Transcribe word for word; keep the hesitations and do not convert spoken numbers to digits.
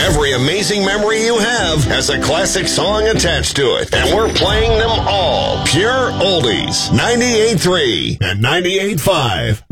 Every amazing memory you have has a classic song attached to it, and we're playing them all. Pure oldies. ninety-eight point three and ninety-eight point five.